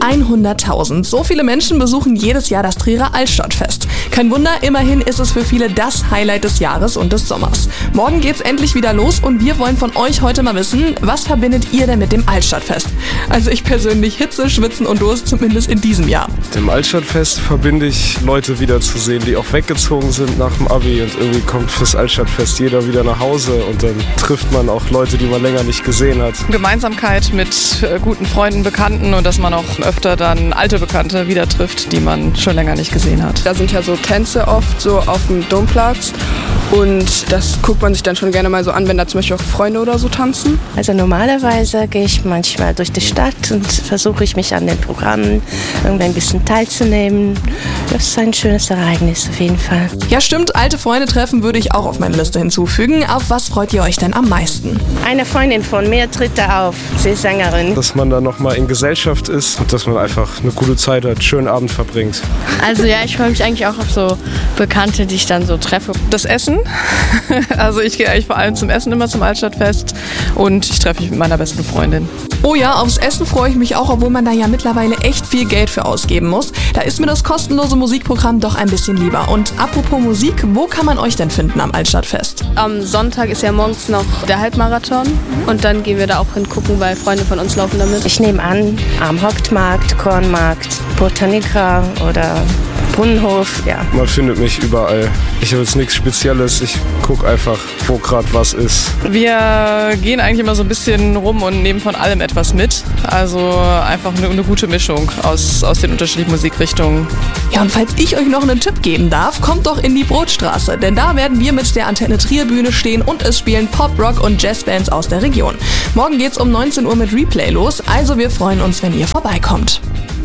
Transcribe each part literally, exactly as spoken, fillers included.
hunderttausend. So viele Menschen besuchen jedes Jahr das Trierer Altstadtfest. Kein Wunder, immerhin ist es für viele das Highlight des Jahres und des Sommers. Morgen geht's endlich wieder los und wir wollen von euch heute mal wissen, was verbindet ihr denn mit dem Altstadtfest? Also ich persönlich Hitze, Schwitzen und Durst, zumindest in diesem Jahr. Mit dem Altstadtfest verbinde ich Leute wiederzusehen, die auch weggezogen sind nach dem Abi und irgendwie kommt fürs Altstadtfest jeder wieder nach Hause und dann trifft man auch Leute, die man länger nicht gesehen hat. Gemeinsamkeit mit äh, guten Freunden, Bekannten und dass man auch öfter dann alte Bekannte wieder trifft, die man schon länger nicht gesehen hat. Da sind ja so Tänze oft so auf dem Domplatz und das guckt man sich dann schon gerne mal so an, wenn da zum Beispiel auch Freunde oder so tanzen. Also normalerweise gehe ich manchmal durch die Stadt und versuche ich mich an den Programmen irgendwie ein bisschen teilzunehmen. Das ist ein schönes Ereignis auf jeden Fall. Ja stimmt, alte Freunde treffen würde ich auch auf meine Liste hinzufügen. Auf was freut ihr euch denn am meisten? Eine Freundin von mir tritt da auf, sie ist Sängerin. Dass man da nochmal in Gesellschaft ist und dass man einfach eine gute Zeit hat, einen schönen Abend verbringt. Also ja, ich freue mich eigentlich auch auf so Bekannte, die ich dann so treffe. Das Essen, also ich gehe eigentlich vor allem zum Essen immer zum Altstadtfest und ich treffe mich mit meiner besten Freundin. Oh ja, aufs Essen freue ich mich auch, obwohl man da ja mittlerweile echt viel Geld für ausgeben muss. Da ist mir das kostenlose Musikprogramm doch ein bisschen lieber. Und apropos Musik, wo kann man euch denn finden am Altstadtfest? Am Sonntag ist ja morgens noch der Halbmarathon und dann gehen wir da auch hingucken, weil Freunde von uns laufen damit. Ich nehme an, am Hauptmarkt, Kornmarkt, Botanica oder Brunnenhof, ja. Man findet mich überall. Ich habe jetzt nichts Spezielles, ich gucke einfach, wo gerade was ist. Wir gehen eigentlich immer so ein bisschen rum und nehmen von allem etwas mit. Also einfach eine, eine gute Mischung aus, aus den unterschiedlichen Musikrichtungen. Ja, und falls ich euch noch einen Tipp geben darf, kommt doch in die Brotstraße, denn da werden wir mit der Antenne Trier Bühne stehen und es spielen Pop, Rock und Jazzbands aus der Region. Morgen geht's um neunzehn Uhr mit Replay los, also wir freuen uns, wenn ihr vorbeikommt.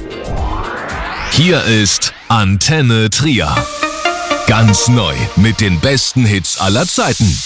Hier ist Antenne Trier. Ganz neu mit den besten Hits aller Zeiten.